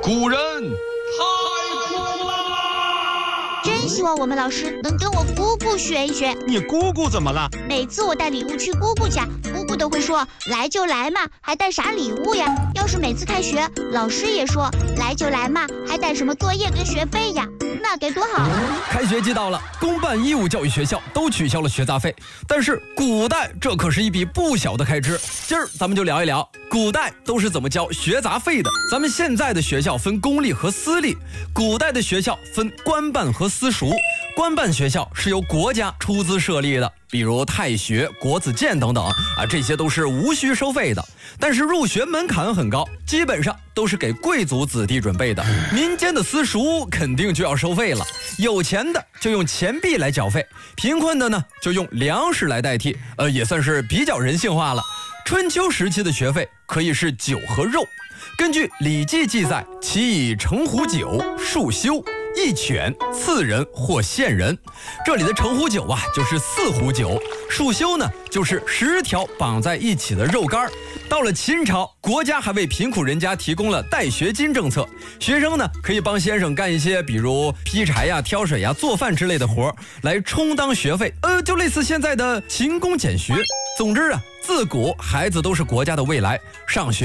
古人太苦了， 真希望我们老师能跟我姑姑学一学。 你姑姑怎么了？ 每次我带礼物去姑姑家，姑姑都会说来就来嘛，还带啥礼物呀？要是每次开学，老师也说来就来嘛，还带什么作业跟学费呀？那该多好啊！ 开学季到了，公办义务教育学校都取消了学杂费，但是古代这可是一笔不小的开支。今儿咱们就聊一聊古代都是怎么交学杂费的。咱们现在的学校分公立和私立，古代的学校分官办和私塾。官办学校是由国家出资设立的，比如太学、国子监等等这些都是无需收费的。但是入学门槛很高，基本上都是给贵族子弟准备的。民间的私塾肯定就要收费了，有钱的就用钱币来缴费，贫困的呢就用粮食来代替，也算是比较人性化了。春秋时期的学费可以是酒和肉，根据《礼记》记载，其以城壶酒、束修、一犬、赐人或献人。这里的城壶酒就是4壶酒，束修呢就是10条绑在一起的肉干。到了秦朝，国家还为贫苦人家提供了带学金政策，学生呢可以帮先生干一些比如劈柴呀、挑水呀、做饭之类的活来充当学费，就类似现在的勤工俭学。总之自古孩子都是国家的未来，上学